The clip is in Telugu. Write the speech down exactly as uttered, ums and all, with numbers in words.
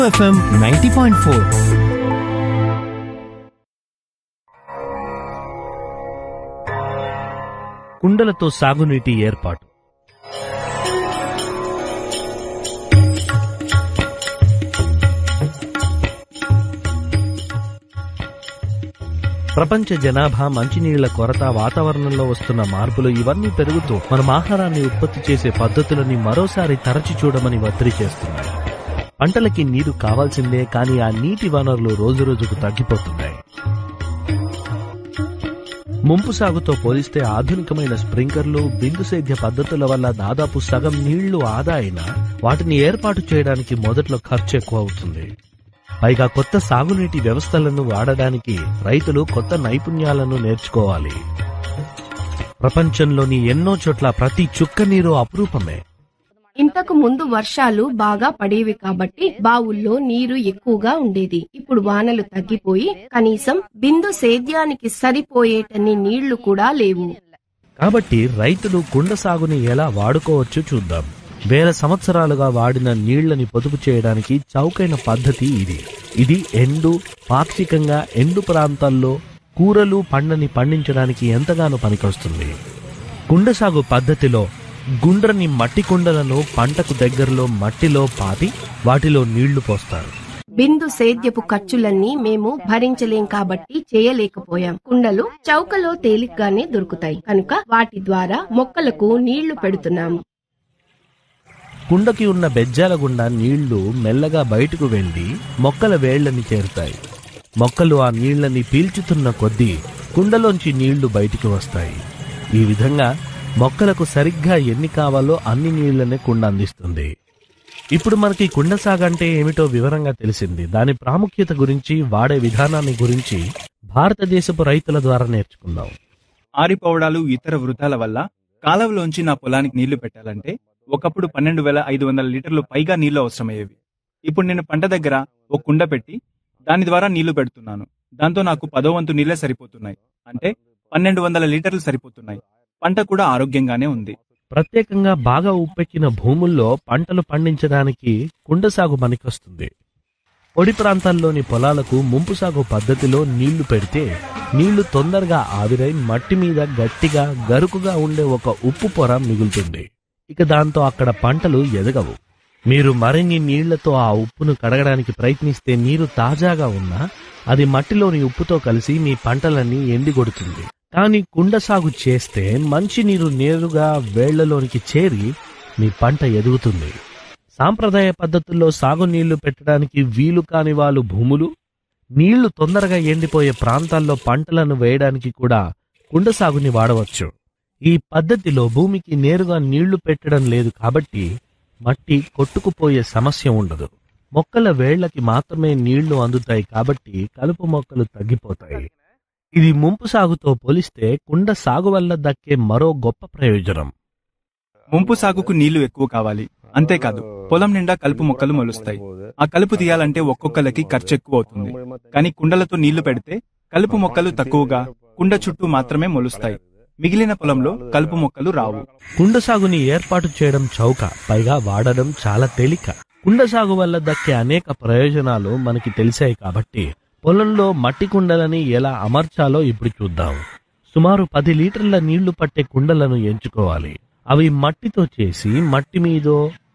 FM ninety point four. కుండలతో సాగునీటి ఏర్పాటు. ప్రపంచ జనాభా, మంచినీళ్ల కొరత, వాతావరణంలో వస్తున్న మార్పులు ఇవన్నీ పెరుగుతూ మనం ఆహారాన్ని ఉత్పత్తి చేసే పద్ధతులని మరోసారి తరచి చూడమని ఒత్తిడి చేస్తున్నాయి. పంటలకి నీరు కావాల్సిందే, కానీ ఆ నీటి వనరులు రోజురోజుకు తగ్గిపోతున్నాయి. ముంపు సాగుతో పోలిస్తే ఆధునికమైన స్ప్రింక్లర్లు, బిందు సేద్య పద్ధతుల వల్ల దాదాపు సగం నీళ్లు ఆదా అయినా వాటిని ఏర్పాటు చేయడానికి మొదట్లో ఖర్చు ఎక్కువ అవుతుంది. పైగా కొత్త సాగునీటి వ్యవస్థలను వాడడానికి రైతులు కొత్త నైపుణ్యాలను నేర్చుకోవాలి. ప్రపంచంలోని ఎన్నో చోట్ల ప్రతి చుక్క నీరు అపురూపమే. ఇంతకు ముందు వర్షాలు బాగా పడేవి కాబట్టి బావుల్లో నీరు ఎక్కువగా ఉండేది. ఇప్పుడు వానలు తగ్గిపోయి కనీసం బిందు సేద్యానికి సరిపోయేటన్ని నీళ్లు కూడా లేవు. కాబట్టి రైతులు కుండ సాగుని ఎలా వాడుకోవచ్చో చూద్దాం. వేల సంవత్సరాలుగా వాడిన నీళ్లని పొదుపు చేయడానికి చౌకైన పద్ధతి ఇది. ఇది ఎండు, పాక్షికంగా ఎండు ప్రాంతాల్లో కూరలు, పండ్లని పండించడానికి ఎంతగానో పనికొస్తుంది. కుండ సాగు పద్ధతిలో గుండ్రని మట్టి కుండలను పంటకు దగ్గరలో మట్టిలో పాతి వాటిలో నీళ్లు పోస్తారు. బిందు సేద్యపు ఖర్చులన్నీ మేము భరించలేం కాబట్టి చేయలేకపోయాం. కుండలు చౌకలో తేలిగ్గానే దొరుకుతాయి కనుక వాటి ద్వారా మొక్కలకు నీళ్లు పెడుతున్నాము. కుండకి ఉన్న బెజ్జాల గుండా నీళ్లు మెల్లగా బయటకు వెళ్లి మొక్కల వేళ్లని చేరుతాయి. మొక్కలు ఆ నీళ్లని పీల్చుతున్న కొద్దీ కుండలోంచి నీళ్లు బయటికి వస్తాయి. ఈ విధంగా మొక్కలకు సరిగ్గా ఎన్ని కావాలో అన్ని నీళ్లనే కుండ అందిస్తుంది. ఇప్పుడు మనకి కుండ సాగంటే ఏమిటో వివరంగా తెలిసింది. దాని ప్రాముఖ్యత గురించి, వాడే విధానాన్ని గురించి భారతదేశపు రైతుల ద్వారా నేర్చుకుందాం. ఆరిపోవడాలు, ఇతర వృధాల వల్ల కాలవలోంచి నా పొలానికి నీళ్లు పెట్టాలంటే ఒకప్పుడు పన్నెండు వేల ఐదు వందల లీటర్లు పైగా నీళ్లు అవసరమయ్యేవి. ఇప్పుడు నేను పంట దగ్గర ఒక కుండ పెట్టి దాని ద్వారా నీళ్లు పెడుతున్నాను. దాంతో నాకు పదో వంతు నీళ్లే సరిపోతున్నాయి. అంటే పన్నెండు వందల లీటర్లు సరిపోతున్నాయి. పంట కూడా ఆరోగ్యంగానే ఉంది. ప్రత్యేకంగా బాగా ఉప్పెక్కిన భూముల్లో పంటలు పండించడానికి కుండ సాగు పనికొస్తుంది. పొడి ప్రాంతాల్లోని పొలాలకు ముంపు సాగు పద్ధతిలో నీళ్లు పెడితే నీళ్లు తొందరగా ఆవిరై మట్టి మీద గట్టిగా గరుకుగా ఉండే ఒక ఉప్పు పొర మిగులుతుంది. ఇక దాంతో అక్కడ పంటలు ఎదగవు. మీరు మరిన్ని నీళ్లతో ఆ ఉప్పును కడగడానికి ప్రయత్నిస్తే నీరు తాజాగా ఉన్నా అది మట్టిలోని ఉప్పుతో కలిసి మీ పంటలన్నీ ఎండిగొడుతుంది. కానీ కుండ సాగు చేస్తే మంచి నీరు నేరుగా వేళ్లలోనికి చేరి మీ పంట ఎదుగుతుంది. సాంప్రదాయ పద్ధతుల్లో సాగు నీళ్లు పెట్టడానికి వీలు కాని వాళ్ళు భూములు, నీళ్లు తొందరగా ఎండిపోయే ప్రాంతాల్లో పంటలను వేయడానికి కూడా కుండ సాగుని వాడవచ్చు. ఈ పద్ధతిలో భూమికి నేరుగా నీళ్లు పెట్టడం లేదు కాబట్టి మట్టి కొట్టుకుపోయే సమస్య ఉండదు. మొక్కల వేళ్లకి మాత్రమే నీళ్లు అందుతాయి కాబట్టి కలుపు మొక్కలు తగ్గిపోతాయి. ఇది ముంపు సాగుతో పోలిస్తే కుండ సాగు వల్ల దక్కే మరో గొప్ప ప్రయోజనం. ముంపు సాగుకు నీళ్లు ఎక్కువ కావాలి. అంతేకాదు, పొలం నిండా కలుపు మొక్కలు మొలుస్తాయి. ఆ కలుపు తీయాలంటే ఒక్కొక్కలకి ఖర్చు ఎక్కువ అవుతుంది. కానీ కుండలతో నీళ్లు పెడితే కలుపు మొక్కలు తక్కువగా కుండ చుట్టూ మాత్రమే మొలుస్తాయి. మిగిలిన పొలంలో కలుపు మొక్కలు రావు. కుండ సాగుని ఏర్పాటు చేయడం చౌక, పైగా వాడడం చాలా తేలిక. కుండ సాగు వల్ల దక్కే అనేక ప్రయోజనాలు మనకి తెలిసాయి కాబట్టి పొలంలో మట్టి కుండలని ఎలా అమర్చాలో ఇప్పుడు చూద్దాం. సుమారు పది లీటర్ల నీళ్లు పట్టే కుండలను ఎంచుకోవాలి. అవి మట్టితో చేసి మట్టి మీదో